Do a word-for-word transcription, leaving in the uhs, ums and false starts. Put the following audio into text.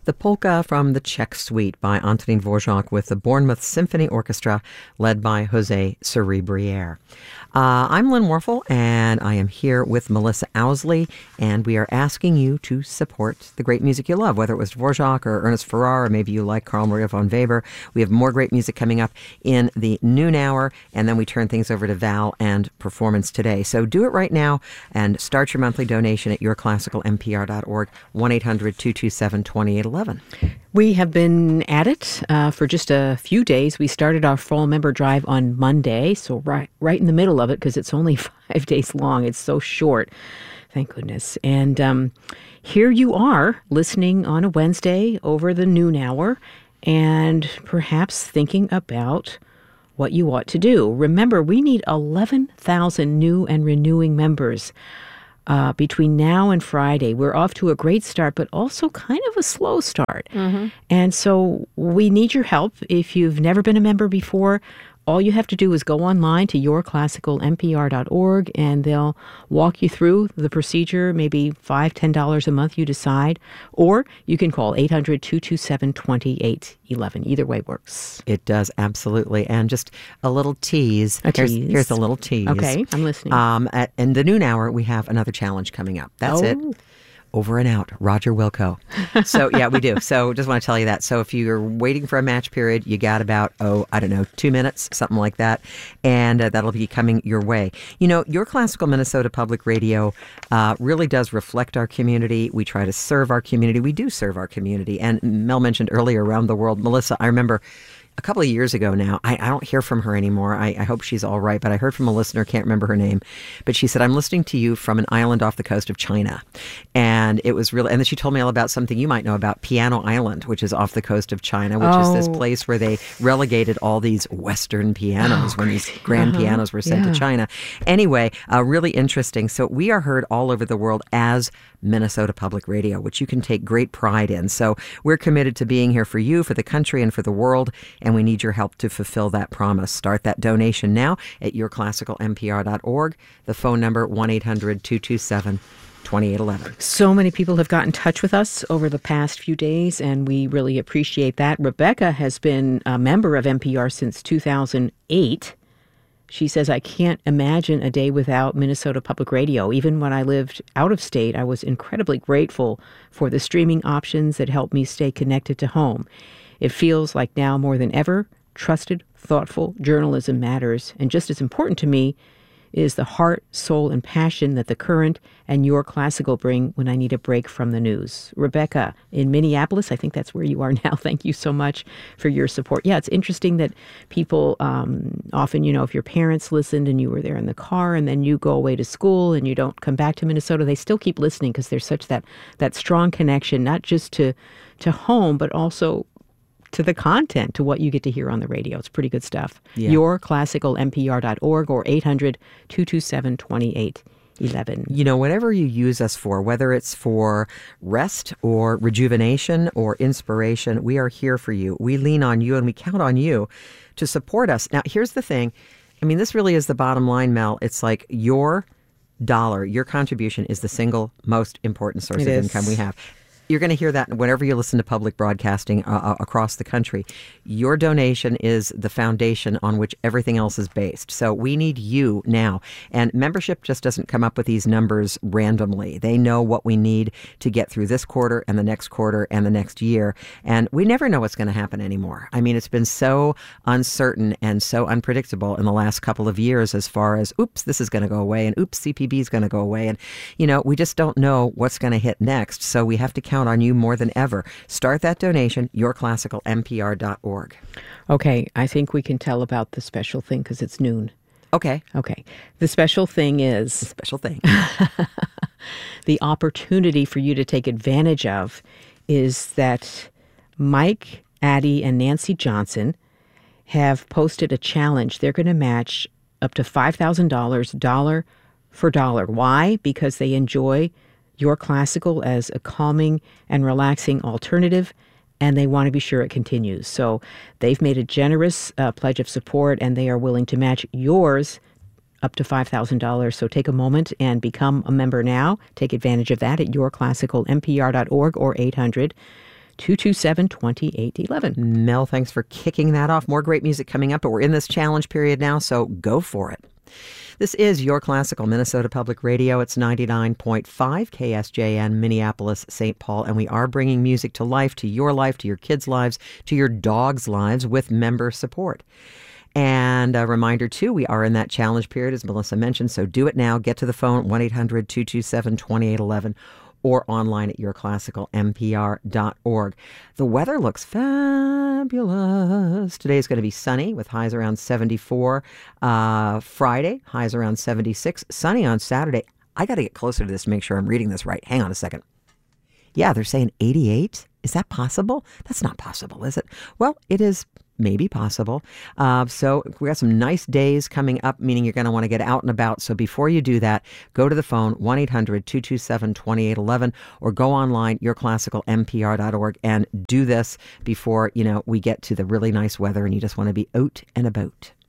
the polka from the Czech Suite by Antonín Dvořák with the Bournemouth Symphony Orchestra led by Jose Cerebriere. Uh, I'm Lynn Warfel, and I am here with Melissa Owsley, and we are asking you to support the great music you love, whether it was Dvořák or Ernest Farrar, or maybe you like Carl Maria von Weber. We have more great music coming up in the noon hour, and then we turn things over to Val and Performance Today. So do it right now and start your monthly donation at your classical m p r dot org, one eight hundred two two seven two eight one one. We have been at it uh, for just a few days. We started our fall member drive on Monday, so right, right in the middle of it, because it's only five days long. It's so short. Thank goodness. And um, here you are, listening on a Wednesday over the noon hour, and perhaps thinking about what you ought to do. Remember, we need eleven thousand new and renewing members. Uh, between now and Friday. We're off to a great start, but also kind of a slow start. Mm-hmm. And so we need your help. If you've never been a member before, all you have to do is go online to your classical m p r dot org, and they'll walk you through the procedure, maybe five dollars, ten dollars a month, you decide. Or you can call eight hundred two two seven two eight one one. Either way works. It does, absolutely. And just a little tease. A here's, tease. Here's a little tease. Okay, I'm listening. Um, at, in the noon hour, we have another challenge coming up. That's oh. it. Over and out, Roger Wilco. So, yeah, we do. So just want to tell you that. So if you're waiting for a match period, you got about, oh, I don't know, two minutes, something like that. And uh, that'll be coming your way. You know, Your Classical Minnesota Public Radio uh, really does reflect our community. We try to serve our community. We do serve our community. And Mel mentioned earlier around the world, Melissa, I remember a couple of years ago now, I, I don't hear from her anymore. I, I hope she's all right, but I heard from a listener, can't remember her name, but she said, I'm listening to you from an island off the coast of China. And it was really, and then she told me all about something you might know about, Piano Island, which is off the coast of China, which oh. is this place where they relegated all these Western pianos oh, when these grand uh-huh. pianos were sent yeah. to China. Anyway, uh, really interesting. So we are heard all over the world as Minnesota Public Radio, which you can take great pride in. So we're committed to being here for you, for the country, and for the world. And we need your help to fulfill that promise. Start that donation now at your classical m p r dot org. The phone number, one eight hundred two two seven two eight one one. So many people have got in touch with us over the past few days, and we really appreciate that. Rebecca has been a member of N P R since two thousand eight. She says, I can't imagine a day without Minnesota Public Radio. Even when I lived out of state, I was incredibly grateful for the streaming options that helped me stay connected to home. It feels like now more than ever, trusted, thoughtful journalism matters. And just as important to me is the heart, soul, and passion that the Current and Your Classical bring when I need a break from the news. Rebecca in Minneapolis, I think that's where you are now. Thank you so much for your support. Yeah, it's interesting that people um, often, you know, if your parents listened and you were there in the car and then you go away to school and you don't come back to Minnesota, they still keep listening because there's such that that strong connection, not just to to home, but also to the content, to what you get to hear on the radio. It's pretty good stuff. Yeah. your classical m p r dot org or eight hundred two two seven two eight one one. You know, whatever you use us for, whether it's for rest or rejuvenation or inspiration, we are here for you. We lean on you and we count on you to support us. Now, here's the thing. I mean, this really is the bottom line, Mel. It's like your dollar, your contribution is the single most important source It of is. income we have. You're going to hear that whenever you listen to public broadcasting uh, across the country. Your donation is the foundation on which everything else is based. So we need you now. And membership just doesn't come up with these numbers randomly. They know what we need to get through this quarter and the next quarter and the next year. And we never know what's going to happen anymore. I mean, it's been so uncertain and so unpredictable in the last couple of years as far as, oops, this is going to go away, and oops, C P B is going to go away. And, you know, we just don't know what's going to hit next. So we have to count on you more than ever. Start that donation, your classical m p r dot org. Okay, I think we can tell about the special thing because it's noon. Okay. Okay. The special thing is... The special thing. the opportunity for you to take advantage of is that Mike, Addie, and Nancy Johnson have posted a challenge. They're going to match up to five thousand dollars, dollar for dollar. Why? Because they enjoy Your Classical as a calming and relaxing alternative, and they want to be sure it continues. So they've made a generous uh, pledge of support, and they are willing to match yours up to five thousand dollars. So take a moment and become a member now. Take advantage of that at your classical m p r dot org or eight hundred two two seven, two eight one one. Mel, thanks for kicking that off. More great music coming up, but we're in this challenge period now, so go for it. This is Your Classical Minnesota Public Radio. It's ninety-nine point five K S J N, Minneapolis, Saint Paul, and we are bringing music to life, to your life, to your kids' lives, to your dogs' lives with member support. And a reminder, too, we are in that challenge period, as Melissa mentioned, so do it now. Get to the phone, one eight hundred, two two seven, two eight one one, or online at your classical m p r dot org. The weather looks fabulous. Today is going to be sunny with highs around seventy-four. Uh, Friday, highs around seventy-six. Sunny on Saturday. I got to get closer to this to make sure I'm reading this right. Hang on a second. Yeah, they're saying eighty-eight. Is that possible? That's not possible, is it? Well, it is maybe possible. Uh, so we got some nice days coming up, meaning you're going to want to get out and about. So before you do that, go to the phone, one eight hundred, two two seven, two eight one one, or go online, your classical m p r dot org, and do this before, you know, we get to the really nice weather and you just want to be out and about.